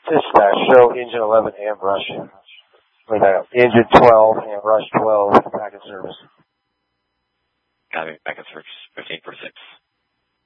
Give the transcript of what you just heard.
Dispatch, show engine 11 amp rush. Wait, no, engine 12 amp rush 12 back in service. Got it, back in service, 1546.